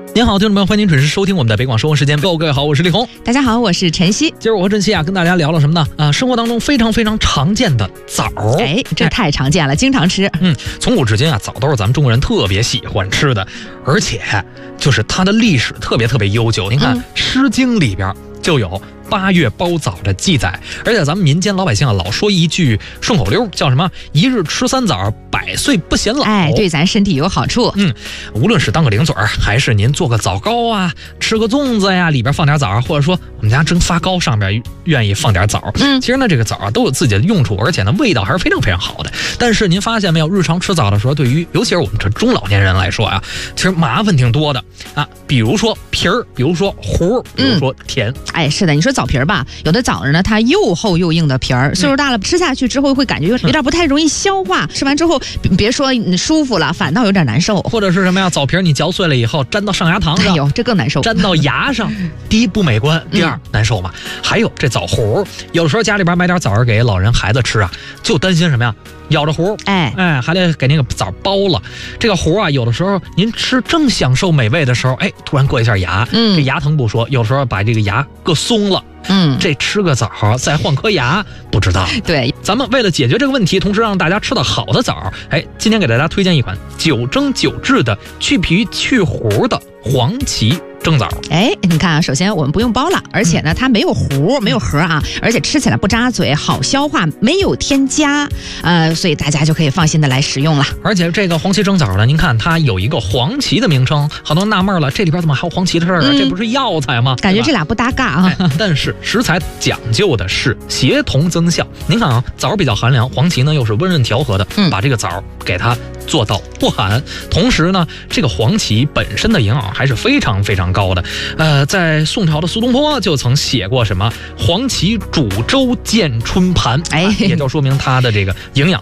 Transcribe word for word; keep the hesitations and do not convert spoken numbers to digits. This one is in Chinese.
您好，听众朋友，欢迎您准时收听我们的北广生活时间。各位好，我是力宏。 大家好，我是晨曦。 今儿我和晨曦啊，跟大家聊了什么呢？啊，生活当中非常非常常见的枣。 哎，这太常见了，哎、经常吃。 嗯，从古至今啊，枣都是咱们中国人特别喜欢吃的，而且就是它的历史特别特别悠久。您看，嗯《诗经》里边就有八月包枣的记载，而且咱们民间老百姓啊，老说一句顺口溜，叫什么？一日吃三枣，百岁不显老。 哎，对咱身体有好处。 嗯，无论是当个零嘴儿，还是您做个枣糕啊，吃个粽子呀，里边放点枣，或者说我们家蒸发糕上边愿意放点枣。嗯，其实呢，这个枣啊都有自己的用处，而且呢味道还是非常非常好的。但是您发现没有，日常吃枣的时候，对于尤其是我们这中老年人来说啊，其实麻烦挺多的啊。比如说皮儿，比如说核，比如说甜。 嗯、哎，是的，你说枣皮儿吧，有的枣呢，它又厚又硬的皮儿，岁数大了吃下去之后会感觉有点不太容易消化，嗯、吃完之后别说舒服了，反倒有点难受。 或者是什么呀？枣皮儿你嚼碎了以后粘到上牙膛上， 哎呦，这更难受。 粘到牙上，第一不美观，第二、嗯、难受嘛。还有这枣核，有的时候家里边买点枣儿给老人孩子吃啊，就担心什么呀？咬着核， 哎哎，还得给那个枣包了。这个核啊，有的时候您吃正享受美味的时候，哎，突然硌一下牙，嗯，这牙疼不说，有时候把这个牙硌松了。嗯，这吃个枣再换颗牙，不知道。 对， 咱们为了解决这个问题，同时让大家吃到好的枣，哎，今天给大家推荐一款久蒸久制的去皮去核的黄芪蒸枣。 哎，你看啊，首先我们不用包了，而且呢，它没有核，没有核啊，而且吃起来不扎嘴，好消化，没有添加，呃，所以大家就可以放心的来食用了。 而且这个黄芪蒸枣呢，您看它有一个黄芪的名称，好多人纳闷了，这里边怎么还有黄芪的事儿啊？嗯、这不是药材吗？ 感觉这俩不搭嘎啊。 哎、但是食材讲究的是协同增效。您看啊，枣比较寒凉，黄芪呢又是温润调和的，嗯、把这个枣给它做到不寒。同时呢，这个黄芪本身的营养还是非常非常高的。呃，在宋朝的苏东坡就曾写过什么黄芪煮粥见春盘，哎，也就说明它的这个营养